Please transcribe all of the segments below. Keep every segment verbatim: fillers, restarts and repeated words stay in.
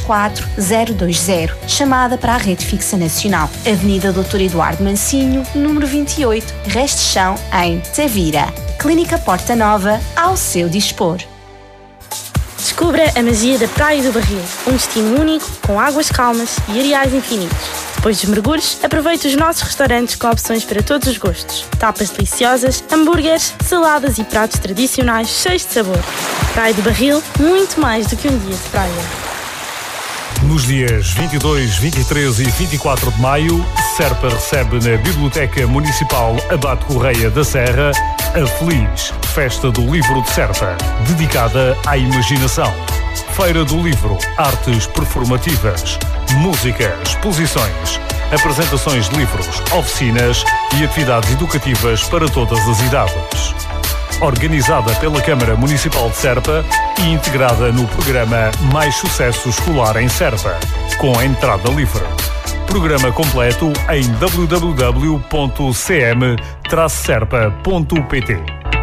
quatro zero dois zero, chamada para a rede fixa nacional. Avenida doutor Eduardo Mancinho, número vinte e oito, Resto de Chão, em Tavira. Clínica Porta Nova, ao seu dispor. Descubra a magia da Praia do Barril, um destino único, com águas calmas e areais infinitos. Depois dos mergulhos, aproveite os nossos restaurantes com opções para todos os gostos. Tapas deliciosas, hambúrgueres, saladas e pratos tradicionais cheios de sabor. Praia do Barril, muito mais do que um dia de praia. Nos dias vinte e dois, vinte e três e vinte e quatro de maio, Serpa recebe na Biblioteca Municipal Abade Correia da Serra a Feliz Festa do Livro de Serpa, dedicada à imaginação. Feira do Livro, artes performativas, música, exposições, apresentações de livros, oficinas e atividades educativas para todas as idades. Organizada pela Câmara Municipal de Serpa e integrada no programa Mais Sucesso Escolar em Serpa, com a entrada livre. Programa completo em w w w ponto c m traço serpa ponto p t.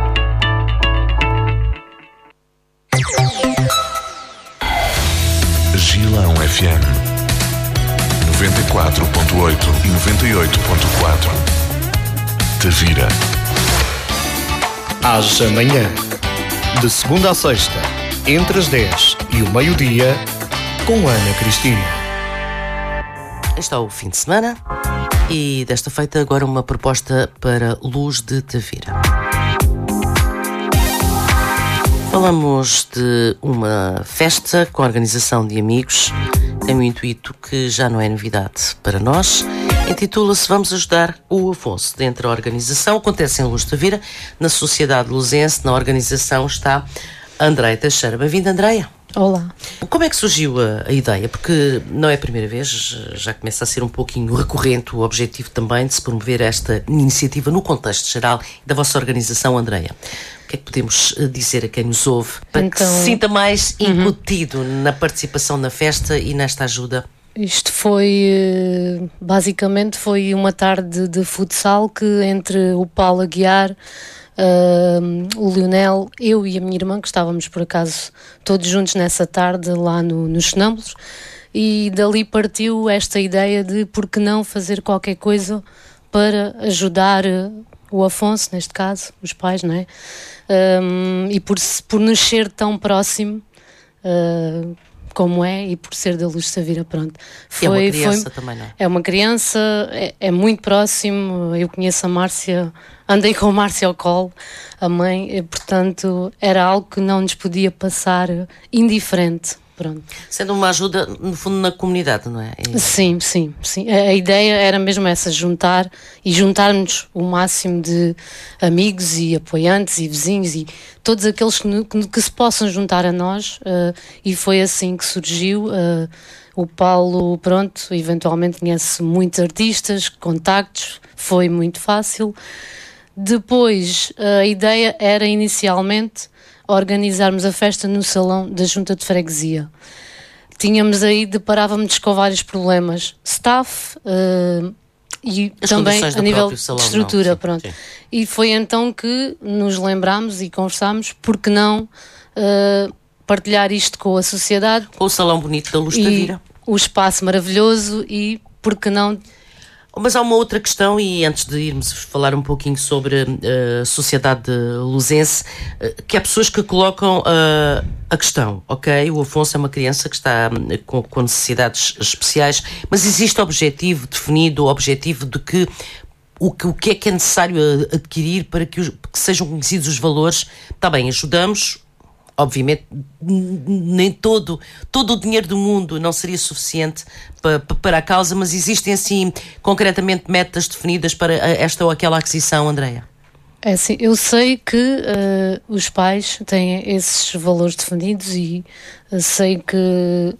Gilão F M noventa e quatro ponto oito e noventa e oito ponto quatro. Tavira. Às amanhã, de segunda a sexta, entre as dez e o meio-dia, com Ana Cristina. Está o fim de semana e desta feita agora uma proposta para Luz de Tavira. Falamos de uma festa com a organização de amigos. Tem um intuito que já não é novidade para nós. Intitula-se Vamos Ajudar o Afonso. Dentro da organização, acontece em Luz de Tavira, na Sociedade Luzense. Na organização está Andreia Teixeira. Bem-vinda, Andreia. Olá. Como é que surgiu a, a ideia? Porque não é a primeira vez, já começa a ser um pouquinho recorrente o objetivo também de se promover esta iniciativa no contexto geral da vossa organização, Andreia. O que é que podemos dizer a quem nos ouve para então, que se sinta mais incutido uhum. na participação na festa e nesta ajuda? Isto foi, basicamente, foi uma tarde de futsal que entre o Paulo Aguiar, Uh, o Lionel, eu e a minha irmã, que estávamos por acaso todos juntos nessa tarde lá no, nos Sonâmbulos, e dali partiu esta ideia de por que não fazer qualquer coisa para ajudar o Afonso, neste caso, os pais, não é? Um, e por, por nos ser tão próximo uh, como é, e por ser da Luz de Tavira, pronto. Foi, é uma criança foi, também, não é? É uma criança, é, é muito próximo. Eu conheço a Márcia, andei com a Márcia ao colo, a mãe, e, portanto, era algo que não nos podia passar indiferente. Pronto. Sendo uma ajuda, no fundo, na comunidade, não é? E... Sim, sim, sim. A, a ideia era mesmo essa, juntar e juntarmos o máximo de amigos e apoiantes e vizinhos e todos aqueles que, que, que se possam juntar a nós, uh, e foi assim que surgiu. Uh, o Paulo, pronto, eventualmente conhece muitos artistas, contactos, foi muito fácil. Depois, a ideia era inicialmente organizarmos a festa no salão da Junta de Freguesia. Tínhamos aí, deparávamos com vários problemas. Staff uh, e As também a nível de salão, estrutura. não, sim, pronto. Sim. E foi então que nos lembrámos e conversámos, por que não uh, partilhar isto com a sociedade. Com o salão bonito da Luz de Tavira. O espaço maravilhoso e, por que não... Mas há uma outra questão, e antes de irmos falar um pouquinho sobre a uh, sociedade luzense, uh, que há pessoas que colocam uh, a questão, ok, o Afonso é uma criança que está uh, com, com necessidades especiais, mas existe objetivo definido, o objetivo de que o, que o que é que é necessário adquirir para que, os, que sejam conhecidos os valores. Está bem, ajudamos. Obviamente, nem todo, todo o dinheiro do mundo não seria suficiente para, para a causa, mas existem, assim, concretamente metas definidas para esta ou aquela aquisição, Andreia? É assim, eu sei que uh, os pais têm esses valores definidos e uh, sei que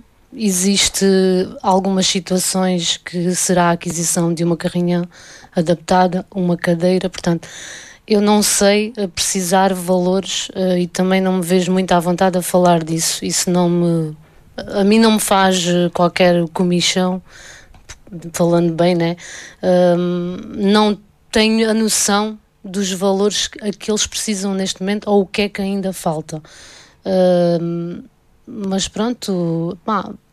existe algumas situações que será a aquisição de uma carrinha adaptada, uma cadeira, portanto... Eu não sei precisar valores uh, e também não me vejo muito à vontade a falar disso. Isso não me... A mim não me faz qualquer comichão, falando bem, né? Um, não tenho a noção dos valores a que eles precisam neste momento ou o que é que ainda falta. Um, mas pronto, pá,